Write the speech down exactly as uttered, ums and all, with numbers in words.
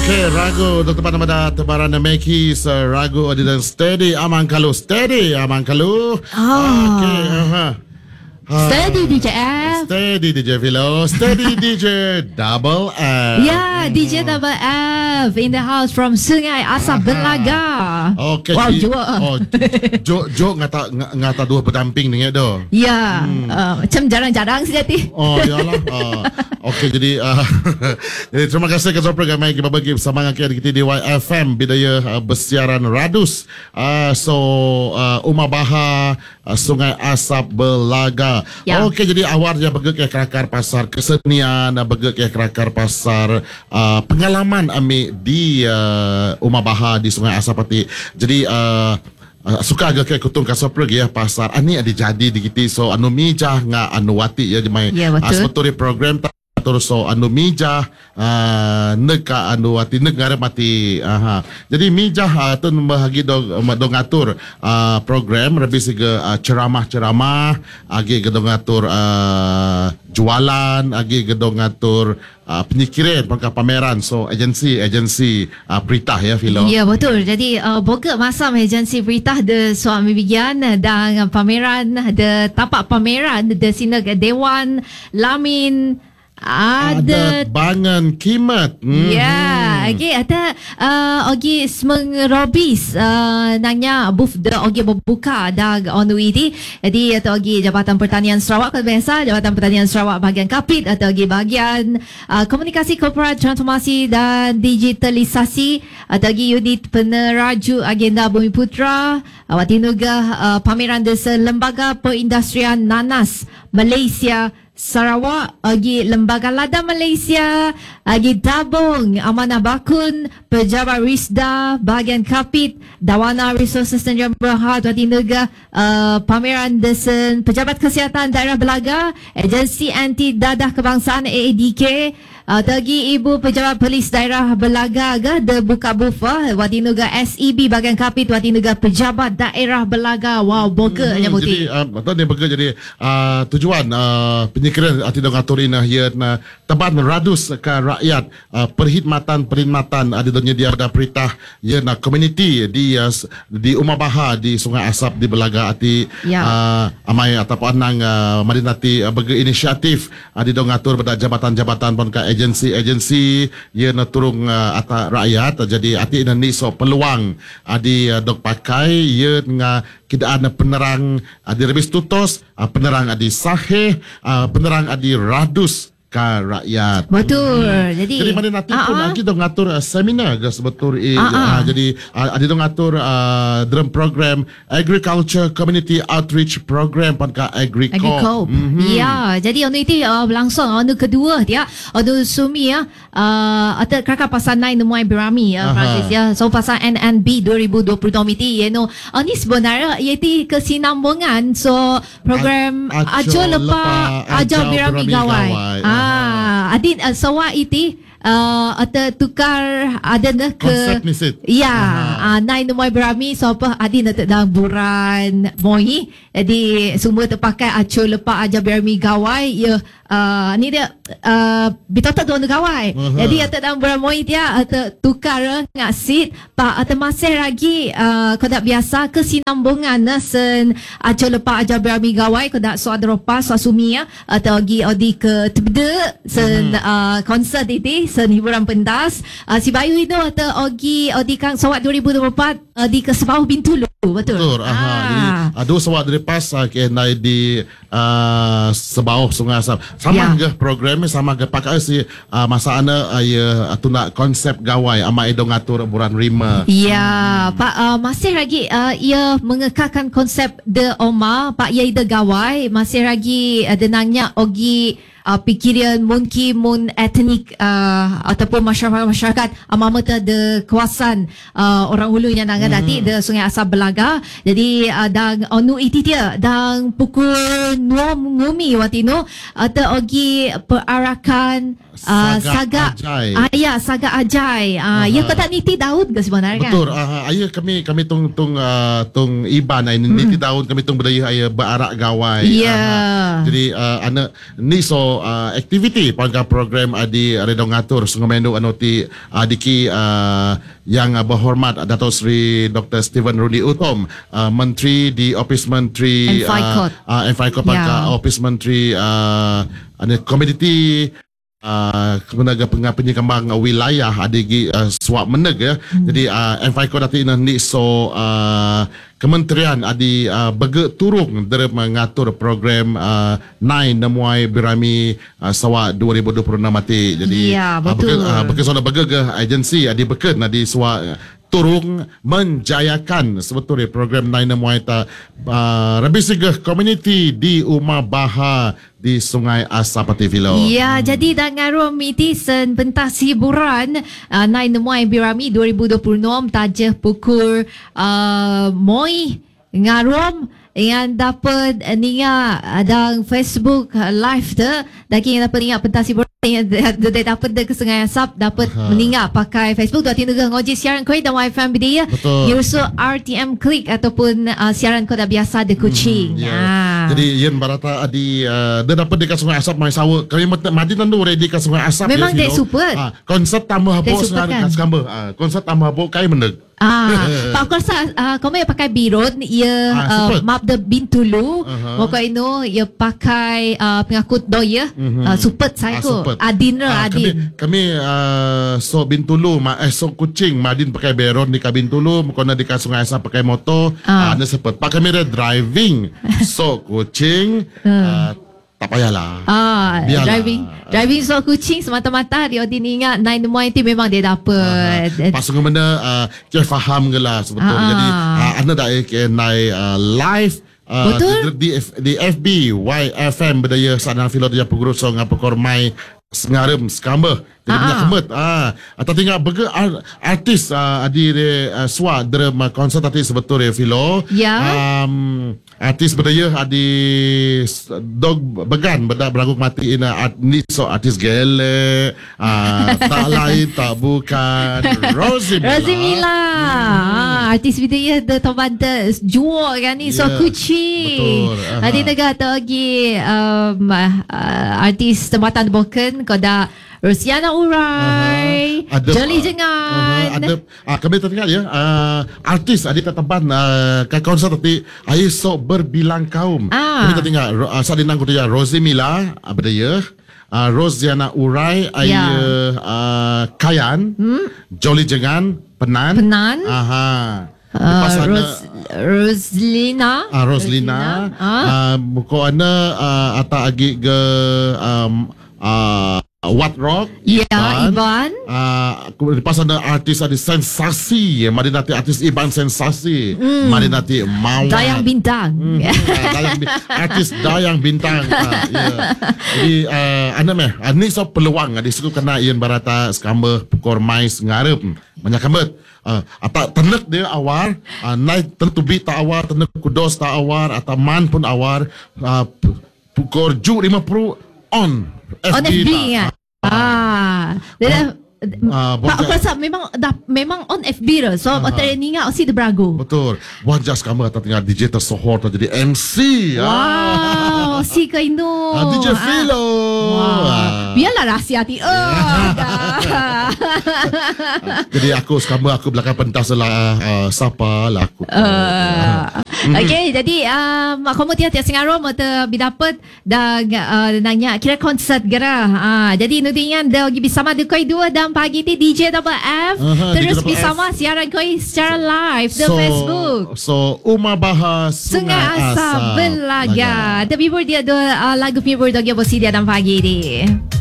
Okey, ragu untuk tempat pada tebaran Meki, ragu dan steady aman kalau steady aman kalau. Oh. Okey, aha. Steady D J F. Steady D J Philo. Steady D J Double F. Yeah, D J Double F in the house from Sungai Asap Belaga. Okay. Wow, Jo. Oh, Jo, Jo ngata ngata dua pendamping ni do. Ya, hmm. uh, macam jarang-jarang sejati. Oh, iyalah. Uh, Okey, jadi uh, jadi terima kasih kepada program yang kita bagi bersama dengan kita di Y F M Bidaya uh, bersiaran Radus. Uh, so uh, Umar Baha uh, Sungai Asap Belaga. Ya. Okey, jadi awalnya bergerak ke kerakar pasar kesenian, bergerak ke kerakar pasar uh, pengalaman ambil di uh, Umar Baha di Sungai Asap Pati. Jadi uh, Uh, suka agak kayak kutung kasar pergi ya pasar ani ada jadi di kita so anu mijah nga anu wati ya jemai ya, asbeturi program ta terus so anu mijah uh, neka anu wati negara mati aha jadi mijah uh, tu membahagi dong dong ngatur uh, program lebih siga uh, ceramah-ceramah agi gedong ngatur uh, jualan agi gedong ngatur Uh, penyikiran pangkat pameran so agensi agensi uh, Peritah ya Philo. Ya betul. Jadi uh, boga masam agensi Peritah de suami bigian dan pameran de tapak pameran de sini Dewan Lamin ada Adat Bangan Kimat. Mm-hmm. Ya, okay, ada uh, ogi semeng robis uh, nanya booth de ogi berbuka dag onu ini. Jadi atau ogi Jabatan Pertanian Sarawak kalau biasa Jabatan Pertanian Sarawak bahagian kapit atau ogi bahagian uh, komunikasi korporat transformasi dan digitalisasi atau ogi unit peneraju agenda Bumi Putra awak tinuga uh, pameran desa lembaga perindustrian nanas Malaysia Sarawak, agi Lembaga Lada Malaysia, agi Tabung, Amanah Bakun, Pejabat Risda, Bahagian Kapit, Dawana Resources Tanjung Berhad, Wati Nega, uh, Pameran Desen, Pejabat Kesihatan Daerah Belaga, Agensi Anti Dadah Kebangsaan A A D K, Uh, tagi Ibu Pejabat Polis Daerah Belaga ga de buka bufa Wati Nuga S E B bahagian kapit Wati Nuga Pejabat Daerah Belaga. Wow, boga hmm, jadi uh, betul dia boga jadi uh, tujuan uh, penyikiran ati dong aturin ya na teban radus ke rakyat uh, perkhidmatan perkhidmatan ada dunia dia ada Peritah ya na community di uh, di Umar Baha di Sungai Asap di Belaga ati ya. uh, amai ataupun anang uh, madinati uh, bagi inisiatif adi dong atur pada jabatan-jabatan pun ka agensi-agensi ia nak turun uh, atas rakyat jadi ati ini so peluang adi uh, dok pakai ia dengan kita ada penerang adi rebis tutos uh, penerang adi sahih uh, penerang adi radus ke rakyat. Betul. Hmm. Jadi jadi mana nanti pun uh-uh. lagi dong ngatur uh, seminar ke sebetul uh, uh-uh. uh, jadi uh, ada dong ngatur uh, dalam program agriculture community outreach program pada agricop. Agricop. Mm-hmm. Ya, jadi onu itu uh, berlangsung onu kedua dia onu sumi ya uh, atau kakak pasal nine numai berami ya Francis ya. So pasal N N B dua ribu dua puluh dua miti you know oni sebenarnya iaitu kesinambungan so program A- ajo lepa ajo berami gawai. Ah, adin uh, sawa iti uh, atau tukar ada nak ke konsep nisit. Ya, uh, nine numai berami so apa adin nak dah buran moi. Jadi semua terpakai aco lepak aja berami gawai ya uh, ni dia uh, bitotak tu gawai. Uh-huh. Jadi atau dalam buran moi dia atau tukar ngak sit pa atau masih lagi uh, kodak biasa kesinambungan sen aco lepak aja berami gawai kodak so ada ropa so sumia atau lagi odi ke tebde sen uh-huh. uh, konsert itu sen hiburan pentas uh, si Bayu itu atau ogi odi kang sawat dua ribu dua puluh empat uh, di ke Sebauh Bintulu betul. Betul. Aha. Ah. Jadi aduh sawat dari pas uh, kena di uh, Sebauh Sungai Asap. Sama ya. Ke programnya sama ke pakai si uh, masa ana uh, ya tu nak konsep gawai ama edo ngatur buran rima. Ya, hmm. Pak uh, masih lagi uh, ia mengekalkan konsep de Oma Pak ia de gawai masih lagi uh, denangnya ogi Uh, pikiran mungkin mun etnik uh, ataupun masyarakat amamata de kawasan uh, orang hulu yang nangan hmm. dati de Sungai Asap Belaga jadi uh, dan onu iti dia dan pukul dua ngumi watino atau ogi perarakan uh, saga ajai uh, ya saga ajai uh, ya kata niti Daud ke sebenarnya betul uh, ayah kami kami tung tung uh, tung iban ini hmm. niti Daud kami tung budaya ayah berarak gawai ya yeah. uh, jadi uh, anak ni so menu uh, aktiviti pangka program adi redong ngatur sungai menu anu ti adiki uh, yang uh, berhormat Dato' Sri Doktor Stephen Rudi Utom, uh, Menteri di Office Menteri Enfaikot. uh, uh, Enfaikot pangka Ya. Office Menteri uh, anu Komoditi Uh, kemenaga penyekembang wilayah adigi uh, suap meneg ya. Hmm. Jadi uh, Enfaikot dati nanti so uh, kementerian adi uh, bege turung dari mengatur program uh, Nine Nemuai Birami uh, Sawa dua ribu dua puluh enam mati. Jadi Ya, betul. uh, beke, uh, beke sona bege ke agensi adi beke nadi suwa turung menjayakan sebetulnya program Nine Nemuai ta uh, lebih segeh community di Umah Baha di Sungai Asapati Vilo. Ya, hmm. jadi dah ngarum iti sen pentas hiburan uh, Nine Nemuai Birami dua ribu dua puluh enam tajah pukul uh, moi ngarum yang dapat uh, ninga ada Facebook uh, live tu daki yang dapat ninga pentas hiburan yang dia dapat de ke Sungai Asap dapat Aha. meninga pakai Facebook tu tindu ngoji siaran koi dan Wi-Fi dia. Betul. Yusu R T M Click ataupun uh, siaran kau dah biasa de Kuching. Hmm, ya. Ah. Jadi yen barata adi uh, dia dapat dekat Sungai Asap mai sawa. Kami mati nandu ready ke Sungai Asap. Memang ya, dia Vilo. super. Ah, konsert tambah Dia habuk super sekarang kan? kat Skamba. Ah, konsert tambah habuk kai meneg. Ah, Pak aku rasa uh, kau yang pakai birun, ia Ah, uh, super. map the bintulu, Aha. maka ino ia pakai uh, pengakut doya, Mhm. uh, supet saya Ah, ko, super. adin Ah, lah adin. Kami, kami uh, so Bintulu, ma, eh, so Kuching, Madin pakai Beron di Kabintulu, kena di Sungai Asap pakai motor, Ah. ah. uh, sepet. Pak kami ada driving, so Kuching, uh, tak payahlah. Ah, Biarlah. driving driving so kucing semata-mata dia din ingat Nine Nemuai tu memang dia dapat. Uh, pas sungguh benda uh, kita faham ke lah sebetulnya. Ah. Jadi uh, anda dah ikenai uh, live uh, Betul. di, di, di F B Y F M berdaya sana filo dia peguru so ngapa kormai sengarem skamba jadi Ah, banyak ah. kemet ah atau tinggal bege ar- artis uh, adi de uh, swa drama konsert tadi sebetulnya filo Ya. um, artis berdaya adi s- dog began benda berlagu mati ina art, ni so artis gele uh, tak lain tak bukan Rosie Mila. Rosie Mila, ah, artis video the tombanta jual kan ni so Ya, kucing. betul. Aha. Tadi negara tu lagi um, uh, artis tempatan boken kau dah Rosiana Urai, Aha. Ada- Jolly Jengan. Aha, ada ah, kami teringat ya uh, artis adik teteban uh, ke konser tadi air so berbilang kaum. Ah. Kami teringat uh, saat dinang kuda Rosie Mila apa dia uh, Rosiana Urai air Ya. uh, Kayan hmm? Jolly Jengan Penan Penan. aha Uh, Lepas ada Ros Roslina. Ah, Roslina, Ah. ah, muko ana uh, ata agi ke um, uh, What Rock, Ya, Iban. Ah, lepas ada artis ada sensasi, mari nanti artis Iban sensasi, Hmm. mari nanti Mawar. Dayang Bintang. Hmm, ah, Dayang Bin- artis Dayang Bintang. Ah, ya. Jadi uh, anda meh, ini so peluang di suku kena ian barata skamba pukor mais ngarep banyak kembet. Uh, atau tenek dia awar, uh, naik tentu bi tak awar, tenek kudos tak awar, atau man pun awar, uh, pukor ju lima puluh on On F B tak. ya. Ah. Dia dah Ah, Pak bonjak- aku rasa memang dah memang on F B dah. So uh training ah si de brago. Betul. Wajah kamu atau tinggal D J tersohor atau jadi M C. Wow, si ke Indo. Ah, D J Philo. Wow. Ah. Biarlah rahsia hati. Oh. Jadi aku sekarang aku belakang pentas lah uh, siapa lah aku. Uh, okay, jadi um, kamu tiap tiap sengarom atau bidapat dah uh, nanya kira konsert gera. Ah, jadi nudingan dah lagi bersama dengan koi dua dan pagi ti D J Double F Aha, terus D J Double bersama siaran koi secara live di Facebook. So Umar Bahar Sungai Asap Belaga. Tapi dia ada uh, lagu Pibur Dogia Bosi dia dan pagi ni.